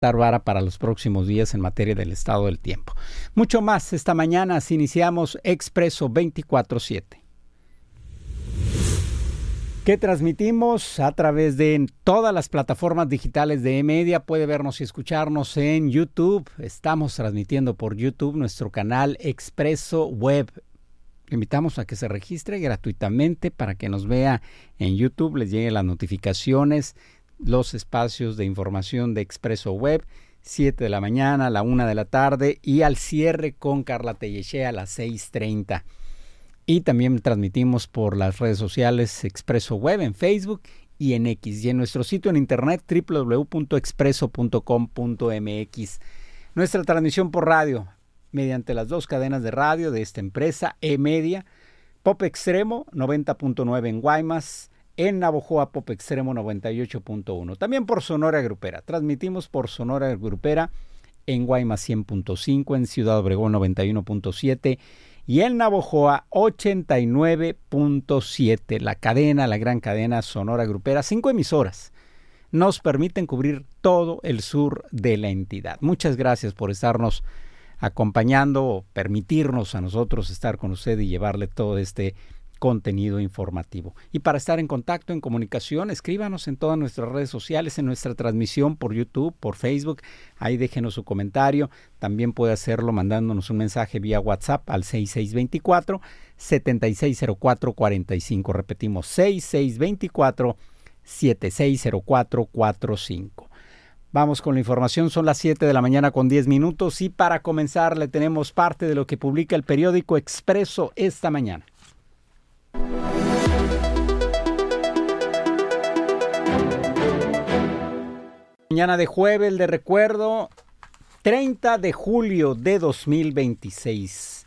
vara para los próximos días en materia del estado del tiempo. Mucho más esta mañana, así iniciamos Expreso 24/7. Que transmitimos a través de todas las plataformas digitales de eMedia. Puede vernos y escucharnos en YouTube. Estamos transmitiendo por YouTube nuestro canal Expreso Web. Le invitamos a que se registre gratuitamente para que nos vea en YouTube, les lleguen las notificaciones, los espacios de información de Expreso Web, 7 de la mañana, a la 1 de la tarde y al cierre con Carla Tellechea a las 6:30. Y también transmitimos por las redes sociales Expreso Web en Facebook y en X. Y en nuestro sitio en internet www.expreso.com.mx. Nuestra transmisión por radio mediante las dos cadenas de radio de esta empresa, eMedia, Pop Extremo 90.9 en Guaymas, en Navojoa Pop Extremo 98.1. También por Sonora Grupera. Transmitimos por Sonora Grupera en Guaymas 100.5, en Ciudad Obregón 91.7 y en Navojoa 89.7. La gran cadena Sonora Grupera, 5 emisoras nos permiten cubrir todo el sur de la entidad. Muchas gracias por estarnos acompañando o permitirnos a nosotros estar con usted y llevarle todo este contenido informativo. Y para estar en contacto, en comunicación, escríbanos en todas nuestras redes sociales, en nuestra transmisión por YouTube, por Facebook. Ahí déjenos su comentario. También puede hacerlo mandándonos un mensaje vía WhatsApp al 6624-760445. Repetimos, 6624-760445. Vamos con la información, son las 7 de la mañana con 10 minutos y para comenzar le tenemos parte de lo que publica el periódico Expreso esta mañana. Mañana de jueves, le recuerdo, 30 de julio de 2026.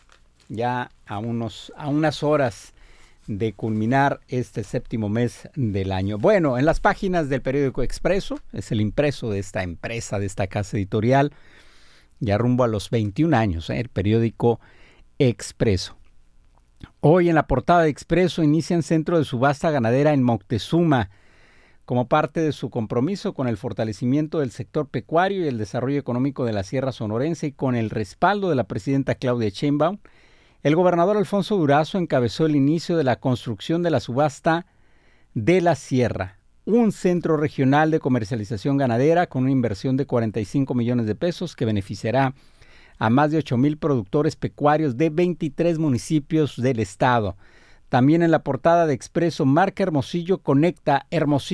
Ya a unas horas de culminar este séptimo mes del año. Bueno, en las páginas del periódico Expreso, es el impreso de esta empresa, de esta casa editorial, ya rumbo a los 21 años, el periódico Expreso. Hoy en la portada de Expreso inician centro de subasta ganadera en Moctezuma, como parte de su compromiso con el fortalecimiento del sector pecuario y el desarrollo económico de la Sierra Sonorense y con el respaldo de la presidenta Claudia Sheinbaum. El gobernador Alfonso Durazo encabezó el inicio de la construcción de la subasta de la Sierra, un centro regional de comercialización ganadera con una inversión de 45 millones de pesos que beneficiará a más de 8,000 productores pecuarios de 23 municipios del estado. También en la portada de Expreso, marca Hermosillo Conecta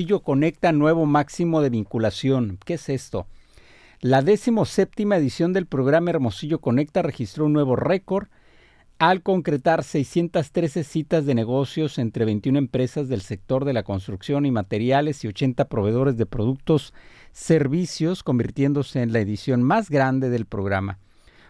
nuevo máximo de vinculación. ¿Qué es esto? La 17ª edición del programa Hermosillo Conecta registró un nuevo récord al concretar 613 citas de negocios entre 21 empresas del sector de la construcción y materiales y 80 proveedores de productos, servicios, convirtiéndose en la edición más grande del programa.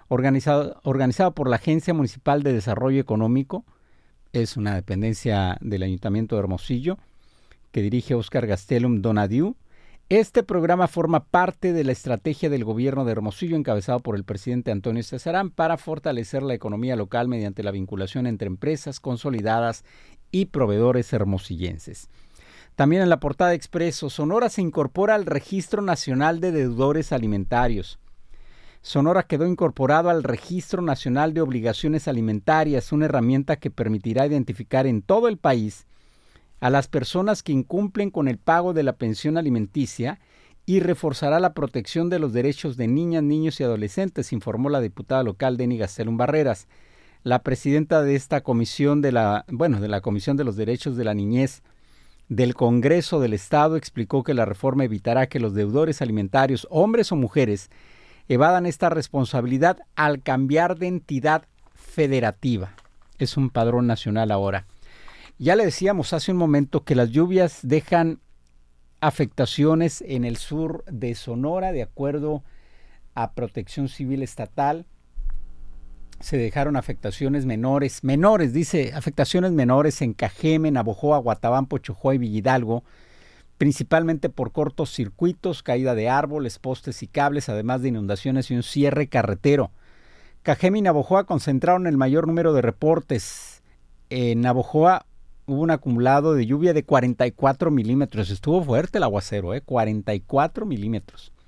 Organizado por la Agencia Municipal de Desarrollo Económico, es una dependencia del Ayuntamiento de Hermosillo, que dirige Óscar Gastelum Donadiu. Este programa forma parte de la estrategia del gobierno de Hermosillo, encabezado por el presidente Antonio Cesarán, para fortalecer la economía local mediante la vinculación entre empresas consolidadas y proveedores hermosillenses. También en la portada de Expreso, Sonora se incorpora al Registro Nacional de Deudores Alimentarios. Sonora quedó incorporado al Registro Nacional de Obligaciones Alimentarias, una herramienta que permitirá identificar en todo el país a las personas que incumplen con el pago de la pensión alimenticia y reforzará la protección de los derechos de niñas, niños y adolescentes, informó la diputada local Denny Gastelum Barreras. La presidenta de esta comisión de la Comisión de los Derechos de la Niñez del Congreso del Estado explicó que la reforma evitará que los deudores alimentarios, hombres o mujeres, evadan esta responsabilidad al cambiar de entidad federativa. Es un padrón nacional ahora. Ya le decíamos hace un momento que las lluvias dejan afectaciones en el sur de Sonora, de acuerdo a Protección Civil Estatal. Se dejaron afectaciones menores en Cajeme, Navojoa, Guatabampo, Chojoa y Villahidalgo, principalmente por cortos circuitos, caída de árboles, postes y cables, además de inundaciones y un cierre carretero. Cajeme y Navojoa concentraron el mayor número de reportes. En Navojoa hubo un acumulado de lluvia de 44 milímetros. Estuvo fuerte el aguacero, 44 milímetros.